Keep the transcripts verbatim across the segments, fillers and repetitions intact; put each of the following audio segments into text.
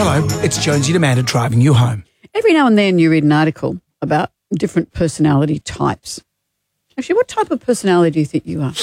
Hello, it's Jonesy Demanda driving you home. Every now and then you read an article about different personality types. Actually, what type of personality do you think you are?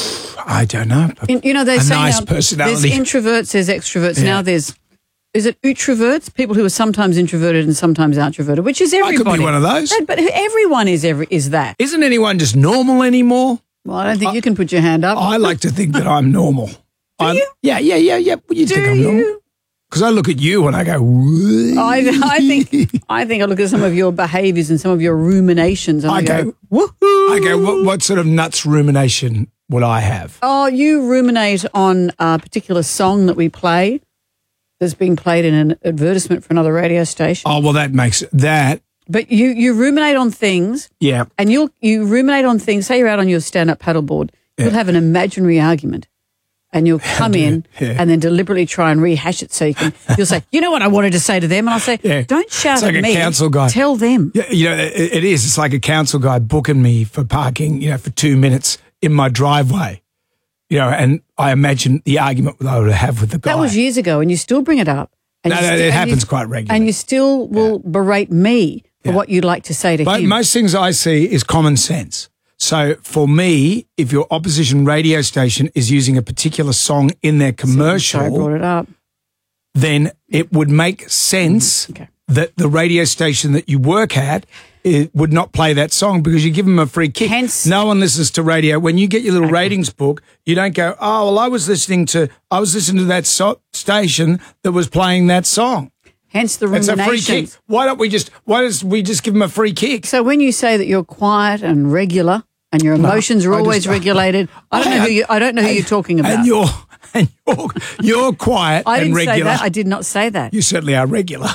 I don't know. In, you know, they a say nice now personality. There's introverts, there's extroverts. Yeah. Now there's, is it outroverts? People who are sometimes introverted and sometimes outroverted, which is everybody. I could be one of those. But, but everyone is every is that. Isn't anyone just normal anymore? Well, I don't think I, you can put your hand up. I like to think that I'm normal. Do I'm, you? Yeah, yeah, yeah, yeah. Well, you Do think I'm normal? you? Because I look at you and I go, "Whoa." I, I think I think I look at some of your behaviours and some of your ruminations and I, I go, go, woohoo. I go, what, what sort of nuts rumination would I have? Oh, you ruminate on a particular song that we play that's being played in an advertisement for another radio station. Oh, well, that makes that, But you, you ruminate on things yeah. and you'll you ruminate on things. Say you're out on your stand-up paddleboard. You'll Yeah. have an imaginary argument and you'll come in Yeah. and then deliberately try and rehash it so you can, you'll say, you know what I wanted to say to them? And I'll say, Yeah. don't shout It's like at a me. council guy. Tell them. Yeah, you know, it, it is. It's like a council guy booking me for parking, you know, for two minutes in my driveway, you know, and I imagine the argument that I would have with the guy. That was years ago and you still bring it up. And No, you no, sti- it and happens you- quite regularly. And you still will berate me for Yeah. what you'd like to say to But him. most things I see is common sense. So for me, if your opposition radio station is using a particular song in their commercial, Sorry, I brought it up. then it would make sense Okay. that the radio station that you work at it would not play that song because you give them a free kick. Hence- no one listens to radio. When you get your little ratings book, you don't go, oh, well, I was listening to, I was listening to that so- station that was playing that song. Hence the It's a free kick. ruminations. Why don't we just, why does we just give them a free kick? So when you say that you're quiet and regular and your emotions are I always just- regulated, I don't know who you, I don't know who you're talking about. And you're, and you're, you're quiet I and didn't regular. say that. I did not say that. You certainly are regular.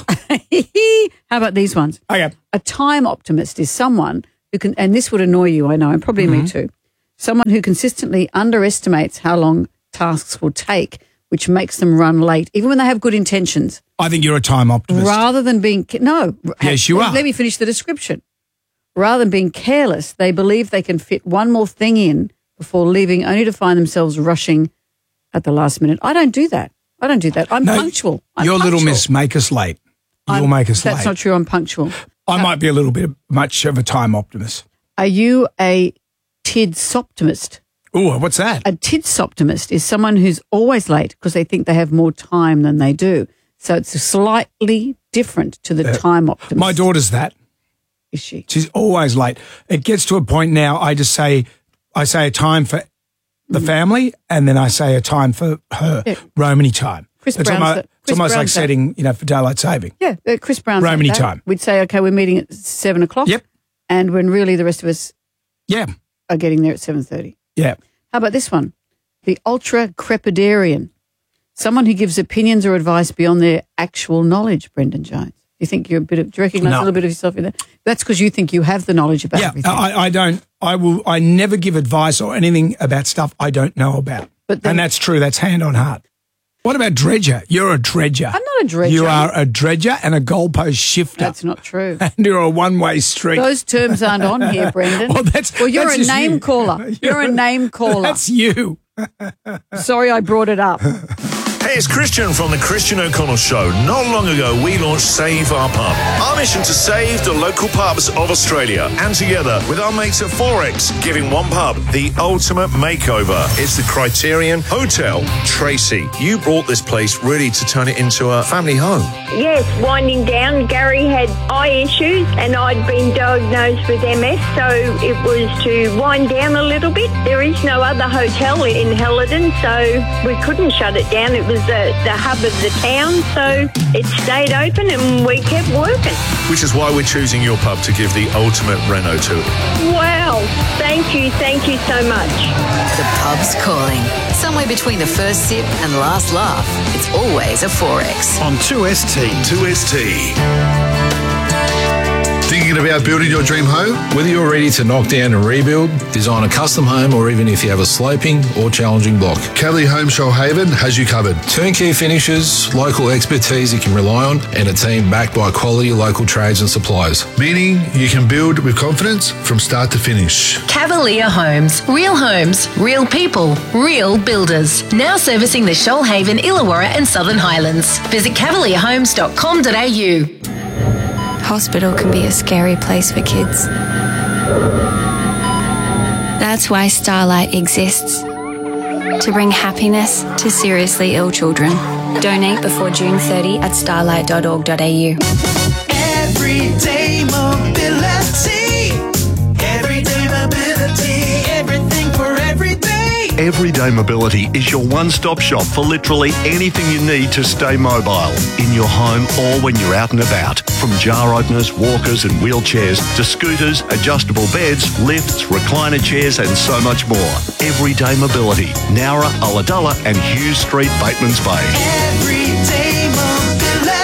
How about these ones? Okay. A time optimist is someone who can, and this would annoy you, I know, and probably Mm-hmm. me too, someone who consistently underestimates how long tasks will take, which makes them run late, even when they have good intentions. I think you're a time optimist. Rather than being, ca- no. Yes, you let, are. Let me finish the description. Rather than being careless, they believe they can fit one more thing in before leaving, only to find themselves rushing at the last minute. I don't do that. I don't do that. I'm No, punctual. I'm your little punctual. miss make us late. You'll I'm- make us That's late. not true. I'm punctual. I might be a little bit much of a time optimist. Are you a tidsoptimist? Oh, what's that? A tidsoptimist is someone who's always late because they think they have more time than they do. So it's slightly different to the time optimist. My daughter's that. Is she? She's always late. It gets to a point now I just say, I say a time for the family and then I say a time for her, Yeah. Romany time. Chris it's Brown's almost, that- it's Chris almost like Brown's that. setting, you know, for daylight saving. Yeah, uh, Chris Brown's like Romany that. time. We'd say, okay, we're meeting at seven o'clock. Yep. And when really the rest of us Yeah, are getting there at seven thirty. yeah. How about this one? The ultra crepidarian. Someone who gives opinions or advice beyond their actual knowledge, Brendan Jones. You think you're a bit of, do you recognise No. a little bit of yourself in there? That's because you think you have the knowledge about Yeah, everything. I, I don't, I will, I never give advice or anything about stuff I don't know about. But then- and that's true. That's hand on heart. What about dredger? You're a dredger. I'm not a dredger. You are a dredger and a goalpost shifter. That's not true. and you're a one-way street. Those terms aren't on here, Brendan. Well, that's- well, you're that's a just name you. caller. You're a name caller. That's you. Sorry I brought it up. Hey, it's Christian from the Christian O'Connell Show. Not long ago, we launched Save Our Pub. Our mission to save the local pubs of Australia. And together with our mates at Forex, giving one pub the ultimate makeover. It's the Criterion Hotel. Tracy, you brought this place really to turn it into a family home. Yes, winding down. Gary had eye issues and I'd been diagnosed with M S, so it was to wind down a little bit. There is no other hotel in Helidon, so we couldn't shut it down. It was the, the hub of the town, so it stayed open and we kept working. Which is why we're choosing your pub to give the ultimate reno to. Wow, thank you, thank you so much. The pub's calling. Somewhere between the first sip and last laugh, it's always a Forex. On two S T. two S T. Thinking about building your dream home? Whether you're ready to knock down and rebuild, design a custom home, or even if you have a sloping or challenging block, Cavalier Home Shoalhaven has you covered. turnkey finishes, local expertise you can rely on, and a team backed by quality local trades and suppliers. Meaning you can build with confidence from start to finish. Cavalier Homes. Real homes, real people, real builders. Now servicing the Shoalhaven, Illawarra and Southern Highlands. Visit cavalier homes dot com dot a u. Hospital can be a scary place for kids. That's why Starlight exists. To bring happiness to seriously ill children. Donate before June thirtieth at starlight dot org dot a u. Everyday mobility. Everyday mobility. Everything for every day. Everyday Mobility is your one-stop shop for literally anything you need to stay mobile, in your home or when you're out and about. From jar openers, walkers and wheelchairs to scooters, adjustable beds, lifts, recliner chairs and so much more. Everyday Mobility, Nowra, Ulladulla and Hughes Street, Batemans Bay. Everyday mobility.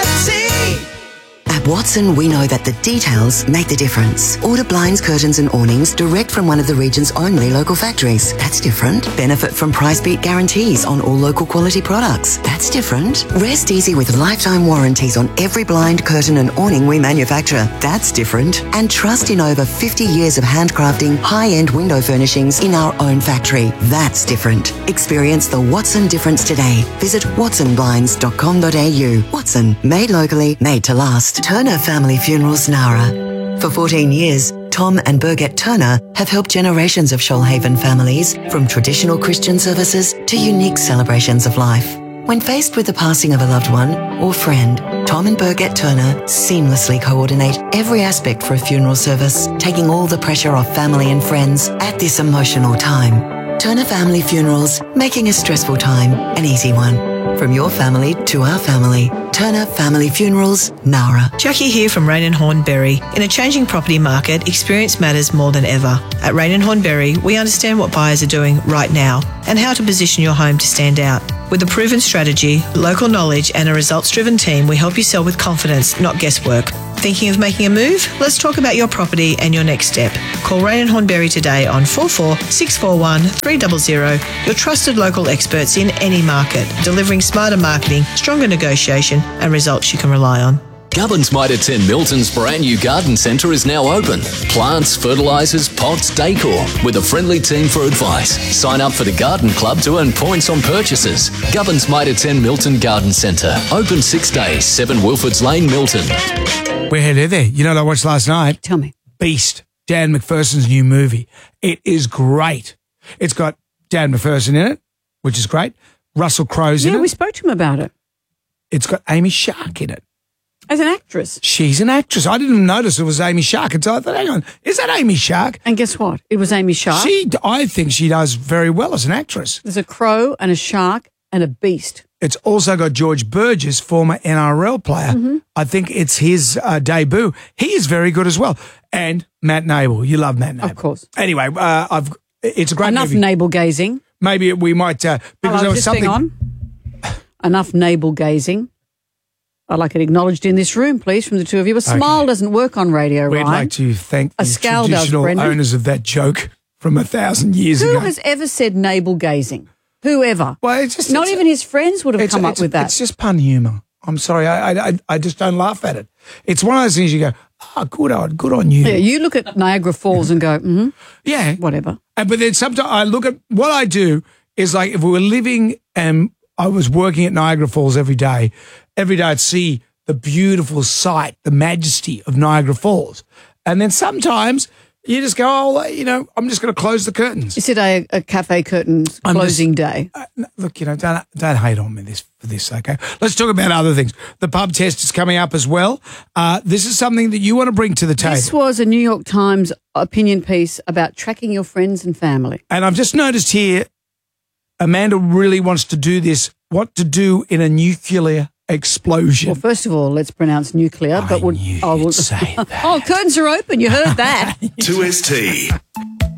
At Watson, we know that the details make the difference. Order blinds, curtains and awnings direct from one of the region's only local factories. That's different. Benefit from price beat guarantees on all local quality products. That's different. Rest easy with lifetime warranties on every blind, curtain and awning we manufacture. That's different. And trust in over fifty years of handcrafting high-end window furnishings in our own factory. That's different. Experience the Watson difference today. Visit watson blinds dot com dot a u. Watson, made locally, made to last. Turner Family Funerals, Nowra. For fourteen years, Tom and Birgit Turner have helped generations of Shoalhaven families, from traditional Christian services to unique celebrations of life. When faced with the passing of a loved one or friend, Tom and Birgit Turner seamlessly coordinate every aspect for a funeral service, taking all the pressure off family and friends at this emotional time. Turner Family Funerals, making a stressful time an easy one. From your family to our family. Turner Family Funerals, Nowra. Jackie here from Rain and Hornberry. In a changing property market, experience matters more than ever. At Rain and Hornberry, we understand what buyers are doing right now and how to position your home to stand out. With a proven strategy, local knowledge and a results-driven team, we help you sell with confidence, not guesswork. Thinking of making a move? Let's talk about your property and your next step. Call Rain and Hornberry today on four four six four one three zero zero. Your trusted local experts in any market, delivering smarter marketing, stronger negotiation and results you can rely on. Gubbins Mitre ten Milton's brand new garden centre is now open. Plants, fertilisers, pots, decor, with a friendly team for advice. Sign up for the Garden Club to earn points on purchases. Gubbins Mitre ten Milton Garden Centre. Open six days, seven Wilfords Lane, Milton. We're headed there. You know what I watched last night? Tell me. Beast, Dan McPherson's new movie. It is great. It's got Dan McPherson in it, which is great. Russell Crowe's in it. Yeah, we spoke to him about it. It's got Amy Shark in it. As an actress. She's an actress. I didn't notice it was Amy Shark until I thought, hang on, is that Amy Shark? And guess what? It was Amy Shark. She, I think she does very well as an actress. There's a crow and a shark and a beast. It's also got George Burgess, former N R L player. Mm-hmm. I think it's his uh, debut. He is very good as well. And Matt Nable. You love Matt Nable. Of course. Anyway, uh, I've. it's a great Enough movie. navel gazing. Maybe we might, uh, because Hello, there was just something. hang on. Enough navel gazing. I'd like it acknowledged in this room, please, from the two of you. A smile Okay. doesn't work on radio, We'd Ryan. like to thank A the scowl does, traditional Brendan. owners of that joke from a thousand years Who ago. has ever said navel gazing? Whoever. Well, it's just, Not it's- even his friends would have it's, come it's, up with that. It's just pun humour. I'm sorry, I, I I just don't laugh at it. It's one of those things you go, oh, good on, good on you. Yeah, you look at Niagara Falls and go, mm-hmm, Yeah. whatever. And, but then sometimes I look at what I do is like if we were living and I was working at Niagara Falls every day, every day I'd see the beautiful sight, the majesty of Niagara Falls. And then sometimes you just go, oh, you know, I'm just going to close the curtains. Is it a, a cafe curtains I'm closing just- day? Uh, no, look, you know, don't don't hate on me this for this, okay? Let's talk about other things. The pub test is coming up as well. Uh, this is something that you want to bring to the table. This was a New York Times opinion piece about tracking your friends and family. And I've just noticed here, Amanda really wants to do this, what to do in a nuclear explosion. Well, first of all, let's pronounce nuclear. I but we'll, knew I will you'd say that. Oh, curtains are open. You heard that. two S T.